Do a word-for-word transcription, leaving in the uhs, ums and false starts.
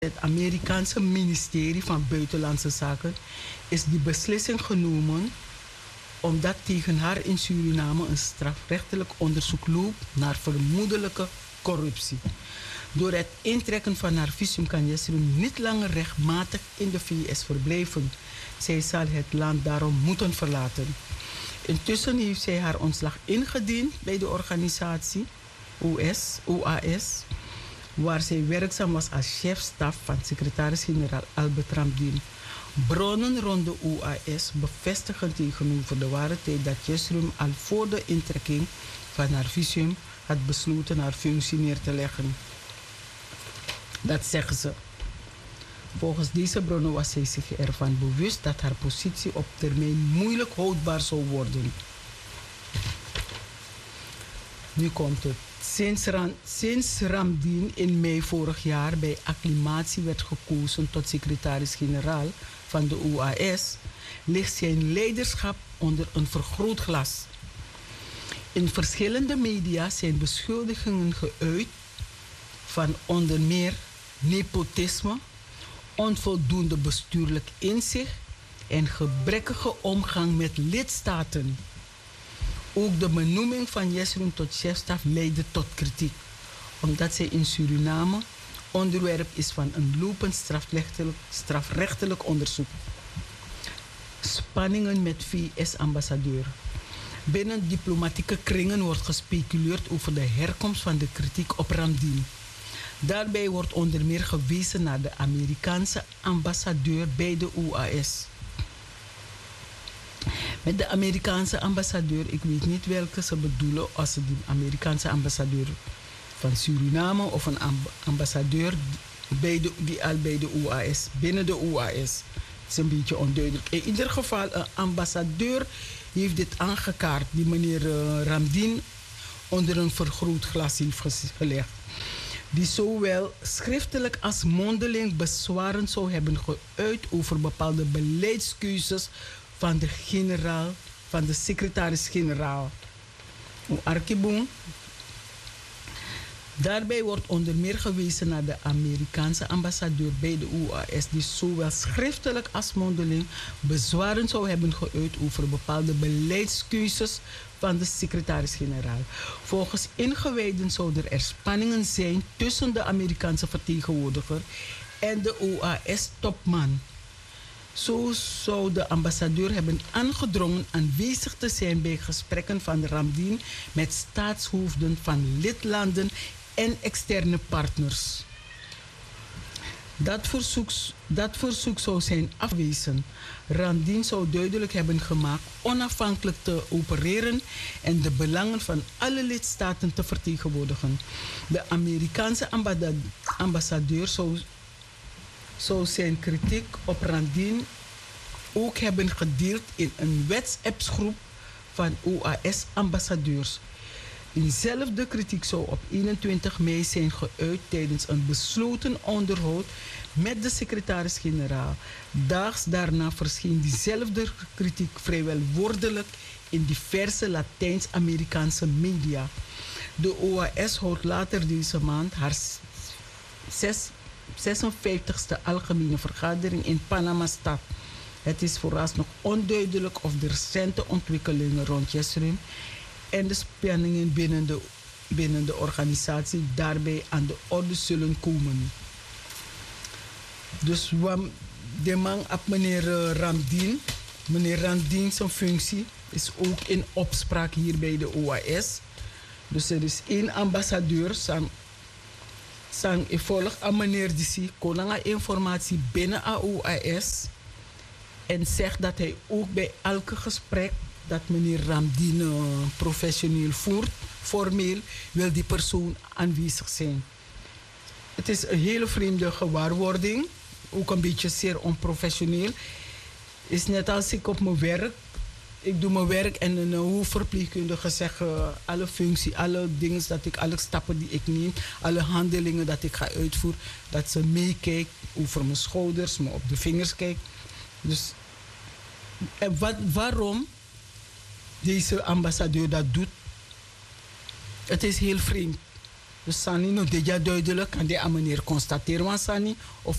het Amerikaanse ministerie van Buitenlandse Zaken is die beslissing genomen omdat tegen haar in Suriname een strafrechtelijk onderzoek loopt naar vermoedelijke corruptie. Door het intrekken van haar visum kan Jesrum niet langer rechtmatig in de V S verblijven. Zij zal het land daarom moeten verlaten. Intussen heeft zij haar ontslag ingediend bij de organisatie O S, O A S, waar zij werkzaam was als chef-staf van secretaris-generaal Albert Ramdien. Bronnen rond de O A S bevestigen tegenover de ware tijd dat Jesrum al voor de intrekking van haar visum had besloten haar functie neer te leggen. Dat zeggen ze. Volgens deze bronnen was zij zich ervan bewust dat haar positie op termijn moeilijk houdbaar zou worden. Nu komt het. Sinds, Ram, sinds Ramdien in mei vorig jaar bij acclimatie werd gekozen tot secretaris-generaal van de O A S, ligt zijn leiderschap onder een vergrootglas. In verschillende media zijn beschuldigingen geuit van onder meer nepotisme, onvoldoende bestuurlijk inzicht en gebrekkige omgang met lidstaten. Ook de benoeming van Jesrum tot chefstaf leidde tot kritiek, omdat zij in Suriname onderwerp is van een lopend strafrechtelijk, strafrechtelijk onderzoek. Spanningen met V S-ambassadeur. Binnen diplomatieke kringen wordt gespeculeerd over de herkomst van de kritiek op Ramdien. Daarbij wordt onder meer gewezen naar de Amerikaanse ambassadeur bij de O A S. Met de Amerikaanse ambassadeur, ik weet niet welke ze bedoelen, als ze de Amerikaanse ambassadeur van Suriname of een ambassadeur bij de, die al bij de O A S, binnen de O A S. Het is een beetje onduidelijk. In ieder geval, een ambassadeur heeft dit aangekaart, die meneer uh, Ramdien onder een vergrootglas heeft gelegd. Die zowel schriftelijk als mondeling bezwaren zou hebben geuit over bepaalde beleidskeuzes van de generaal, van de secretaris-generaal. Arkiboom. Daarbij wordt onder meer gewezen naar de Amerikaanse ambassadeur bij de O A S, die zowel schriftelijk als mondeling bezwaren zou hebben geuit over bepaalde beleidskeuzes van de secretaris-generaal. Volgens ingewijden zouden er spanningen zijn tussen de Amerikaanse vertegenwoordiger en de O A S-topman. Zo zou de ambassadeur hebben aangedrongen aanwezig te zijn bij gesprekken van Ramdien met staatshoofden van lidlanden en externe partners. Dat verzoek, dat verzoek zou zijn afgewezen. Ramdien zou duidelijk hebben gemaakt onafhankelijk te opereren en de belangen van alle lidstaten te vertegenwoordigen. De Amerikaanse ambassadeur zou, zou zijn kritiek op Ramdien ook hebben gedeeld in een WhatsApp-groep van O A S-ambassadeurs. Diezelfde kritiek zou op eenentwintig mei zijn geuit tijdens een besloten onderhoud met de secretaris-generaal. Daags daarna verscheen diezelfde kritiek vrijwel woordelijk in diverse Latijns-Amerikaanse media. De O A S houdt later deze maand haar zesenvijftigste algemene vergadering in Panama-stad. Het is vooralsnog onduidelijk of de recente ontwikkelingen rond Jesrum en de spanningen binnen de, binnen de organisatie daarbij aan de orde zullen komen. Dus de man op meneer Ramdien, meneer Ramdien zijn functie is ook in opspraak hier bij de O A S. Dus er is één ambassadeur, sang, sang ik volg aan meneer Dissi, konanga informatie binnen A O A S en zegt dat hij ook bij elke gesprek dat meneer Ramdien uh, professioneel voert, formeel, wil die persoon aanwezig zijn. Het is een hele vreemde gewaarwording, ook een beetje zeer onprofessioneel. Het is net als ik op mijn werk, ik doe mijn werk en een hoofdverpleegkundige zegt uh, alle functie, alle dingen dat ik, alle stappen die ik neem, alle handelingen dat ik ga uitvoeren, dat ze meekijkt over mijn schouders, me op de vingers kijkt. Dus en wat, waarom deze ambassadeur dat doet, het is heel vreemd. Dus Sani, no deja duidelijk kan die aan meneer constateren, want Sani, of